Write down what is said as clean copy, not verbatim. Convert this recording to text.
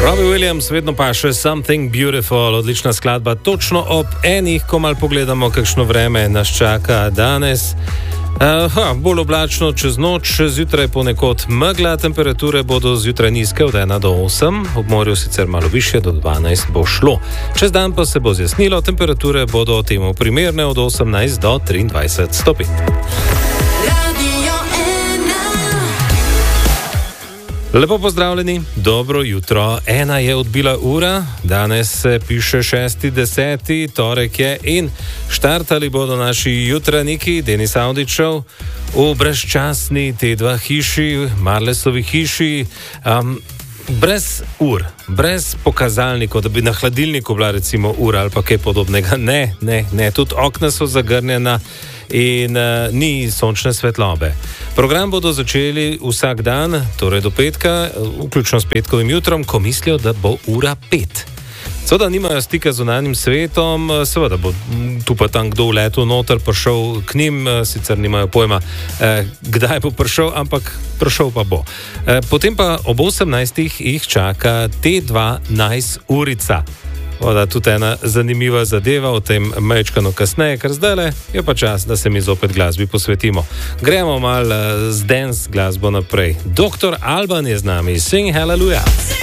Robbie Williams vedno pa še Something Beautiful, odlična skladba, točno ob enih, ko mal pogledamo, kakšno vreme nas čaka danes. Bolj oblačno čez noč, zjutraj ponekod megla, temperature bodo zjutraj nizke od 1 do 8, ob morju sicer malo višje, do 12 bo šlo. Čez dan pa se bo zjasnilo, temperature bodo temu primerne od 18 do 23 stopinj. Lepo pozdravljeni, dobro jutro. 1 je odbila ura, danes se piše 6.10., torek je in štartali bodo naši jutraniki, Denis Avdićev, v brezčasni T2 hiši, Marlesovi hiši, brez ur, brez pokazalnikov, da bi na hladilniku bila recimo ura ali pa kaj podobnega. Ne, tudi okna so zagrnjena in ni sončne svetlobe. Program bodo začeli vsak dan, torej do petka, vključno s petkovim jutrom, ko mislijo, da bo ura 5. Seveda nimajo stika z zunanjim svetom, seveda bo tu pa tam kdo vletel noter, prišel k njim, sicer nimajo pojma, kdaj bo prišel, ampak prišel pa bo. Potem pa ob 18. jih čaka T12 urica. Voda, tudi ena zanimiva zadeva, o tem majčkano kasneje, ker zdajle je pa čas, da se mi zopet glasbi posvetimo. Gremo malo z dance glasbo naprej. Dr. Alban je z nami, Sing Hallelujah.